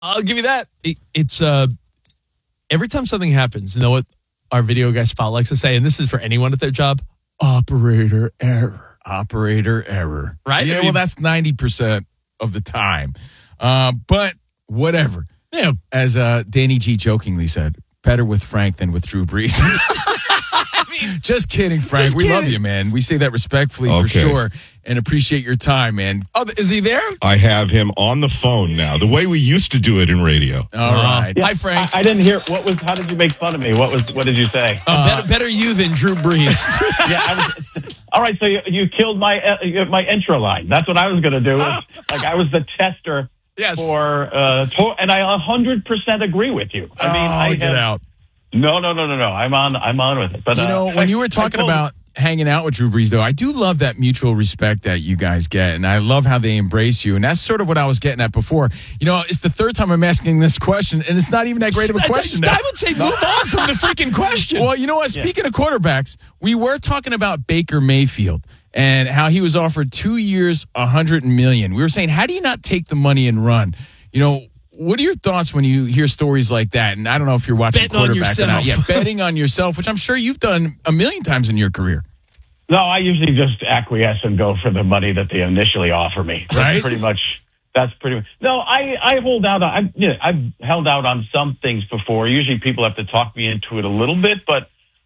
I'll give you that. It's every time something happens, you know what our video guy Spot likes to say, and this is for anyone at their job: operator error. Operator error. Right? Yeah, well, that's 90% of the time. But whatever. Yeah. As Danny G jokingly said, better with Frank than with Drew Brees. Just kidding, Frank. Just we love kidding. you, man. We say that respectfully for sure and appreciate your time, man. Oh, is he there? I have him on the phone now, the way we used to do it in radio. All right. Hi, Frank. I didn't hear how did you make fun of me? What did you say? Better you than Drew Brees. All right, so you killed my intro line. That's what I was going to do. Like I was the tester Yes. and I 100% agree with you. I mean, get out. No. I'm on with it. But when you were talking about hanging out with Drew Brees, though, I do love that mutual respect that you guys get, and I love how they embrace you. And that's sort of what I was getting at before. It's the third time I'm asking this question, and it's not even that great of a question. I would say move on from the freaking question. Well, you know what? Speaking of quarterbacks, we were talking about Baker Mayfield and how he was offered 2 years, $100 million. We were saying, how do you not take the money and run? What are your thoughts when you hear stories like that? And I don't know if you're watching Betting on quarterback or not. yourself. Yeah, betting on yourself, which I'm sure you've done a million times in your career. No, I usually just acquiesce and go for the money that they initially offer me. Right. That's pretty much. No, I hold out. I've held out on some things before. Usually people have to talk me into it a little bit, but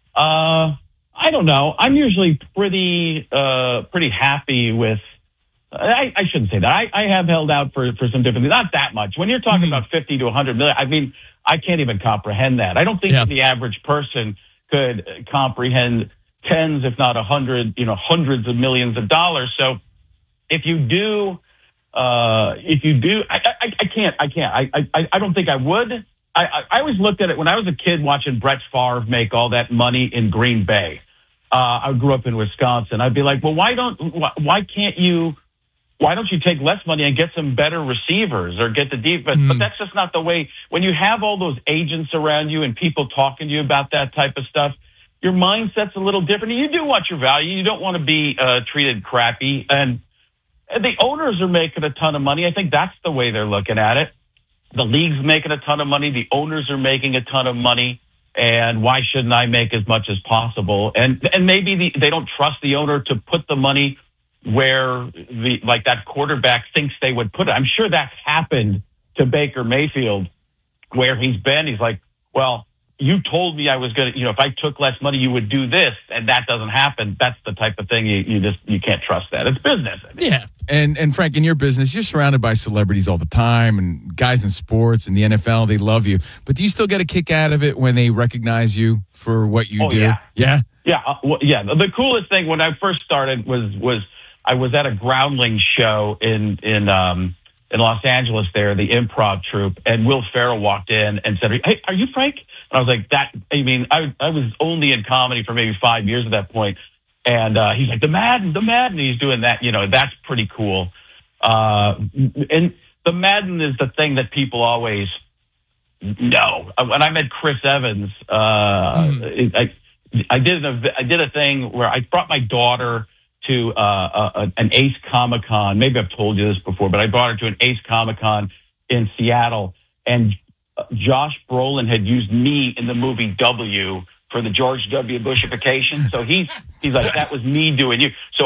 I don't know. I'm usually pretty happy with. I shouldn't say that. I have held out for some different things. Not that much. When you're talking about 50 to 100 million, I mean, I can't even comprehend that. I don't think the average person could comprehend tens, if not 100, hundreds of millions of dollars. So if you do, I can't. I don't think I would. I always looked at it when I was a kid watching Brett Favre make all that money in Green Bay. I grew up in Wisconsin. I'd be like, well, why don't you take less money and get some better receivers or get the defense? But that's just not the way. When you have all those agents around you and people talking to you about that type of stuff, your mindset's a little different. You do want your value. You don't want to be treated crappy. And the owners are making a ton of money. I think that's the way they're looking at it. The league's making a ton of money. The owners are making a ton of money. And why shouldn't I make as much as possible? And maybe they don't trust the owner to put the money where that quarterback thinks they would put it. I'm sure that's happened to Baker Mayfield where he's been. He's like, well, you told me I was going to, if I took less money, you would do this, and that doesn't happen. That's the type of thing you can't trust that. It's business. I mean. Yeah. And Frank, in your business, you're surrounded by celebrities all the time and guys in sports and the NFL, they love you. But do you still get a kick out of it when they recognize you for what you do? Yeah. Yeah? Yeah. The coolest thing when I first started was I was at a Groundling show in Los Angeles there, the improv troupe, and Will Ferrell walked in and said, "Hey, are you Frank?" And I was like, I was only in comedy for maybe 5 years at that point. And he's like, the Madden. He's doing that. That's pretty cool. And the Madden is the thing that people always know. When I met Chris Evans, I did a thing where I brought my daughter to an Ace Comic-Con. Maybe I've told you this before, but I brought her to an Ace Comic-Con in Seattle. And Josh Brolin had used me in the movie W for the George W. Bushification. So he's like, that was me doing you. So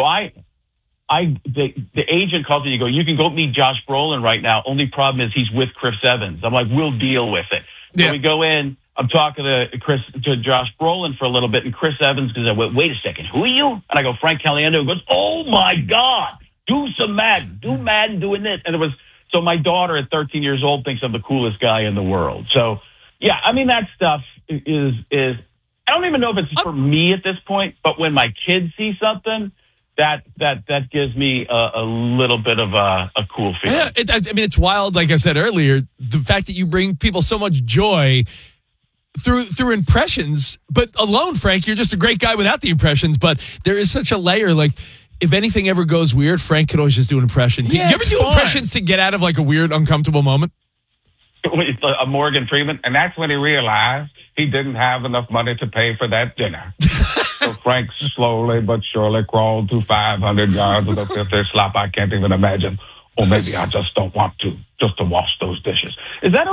the agent calls me and you can go meet Josh Brolin right now. Only problem is he's with Chris Evans. I'm like, we'll deal with it. So we go in. I'm talking to Josh Brolin for a little bit, and Chris Evans goes, wait a second, who are you? And I go, Frank Caliendo. Goes, oh my God, do some Madden, doing this. And so my daughter at 13 years old thinks I'm the coolest guy in the world. So yeah, I mean, that stuff is, I don't even know if it's for me at this point, but when my kids see something, that gives me a little bit of a cool feeling. Yeah, it's wild. Like I said earlier, the fact that you bring people so much joy through impressions, but alone, Frank, you're just a great guy without the impressions. But there is such a layer. Like, if anything ever goes weird, Frank could always just do an impression. Do you ever do impressions to get out of like a weird, uncomfortable moment? A Morgan Freeman, and that's when he realized he didn't have enough money to pay for that dinner. So Frank slowly but surely crawled through 500 yards of the filthy slop I can't even imagine. or maybe I just don't want to wash those dishes. Is that